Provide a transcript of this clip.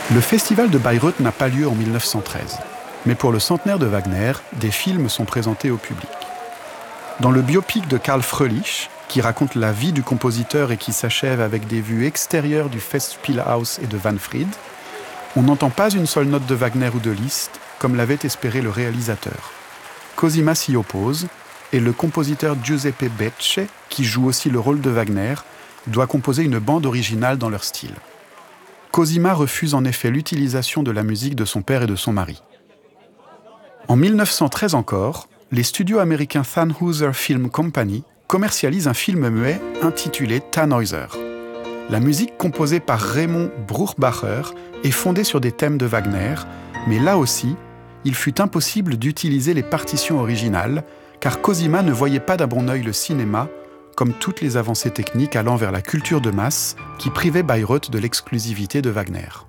Le festival de Bayreuth n'a pas lieu en 1913, mais pour le centenaire de Wagner, des films sont présentés au public. Dans le biopic de Karl Fröhlich, qui raconte la vie du compositeur et qui s'achève avec des vues extérieures du Festspielhaus et de Wahnfried, on n'entend pas une seule note de Wagner ou de Liszt, comme l'avait espéré le réalisateur. Cosima s'y oppose, et le compositeur Giuseppe Becce, qui joue aussi le rôle de Wagner, doit composer une bande originale dans leur style. Cosima refuse en effet l'utilisation de la musique de son père et de son mari. En 1913 encore, les studios américains Thanhouser Film Company commercialisent un film muet intitulé Tannhäuser. La musique composée par Raymond Bruchbacher est fondée sur des thèmes de Wagner, mais là aussi, il fut impossible d'utiliser les partitions originales, car Cosima ne voyait pas d'un bon œil le cinéma, comme toutes les avancées techniques allant vers la culture de masse qui privait Bayreuth de l'exclusivité de Wagner.